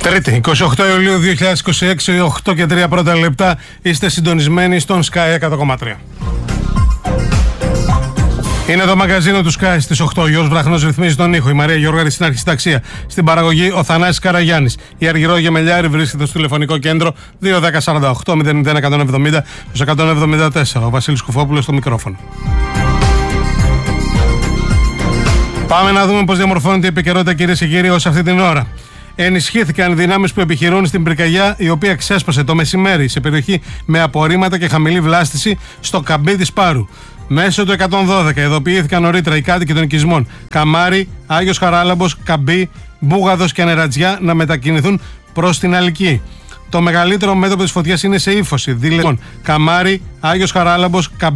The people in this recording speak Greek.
Τρίτη, 28 Ιουλίου 2026, 8 και 3 πρώτα λεπτά, είστε συντονισμένοι στον Sky 100,3. Είναι το μαγκαζίνο του Sky στις 8. Γιώργος Βραχνός ρυθμίζει τον ήχο. Η Μαρία Γιώργαρη στην αρχισταξία. Στην παραγωγή ο Θανάσης Καραγιάννης. Η Αργυρό Γεμελιάρη βρίσκεται στο τηλεφωνικό κέντρο 2148 00170 174. Ο Βασίλης Κουφόπουλος στο μικρόφωνο. Πάμε να δούμε πώς διαμορφώνεται η επικαιρότητα, κυρίες και κύριοι, ως αυτή την ώρα. Ενισχύθηκαν οι δυνάμεις που επιχειρούν στην πυρκαγιά, η οποία ξέσπασε το μεσημέρι σε περιοχή με απορρίμματα και χαμηλή βλάστηση στο Καμπί της Πάρου. Μέσω του 112 ειδοποιήθηκαν νωρίτερα οι κάτοικοι των οικισμών Καμάρι, Άγιος Χαράλαμπος, Καμπί, Μπούγαδος και Ανερατζιά να μετακινηθούν προς την Αλική. Το μεγαλύτερο μέτωπο της φωτιάς είναι σε ύφωση. Δηλαδή, Καμάρι, Άγιος Χαράλαμπος, Καμπί.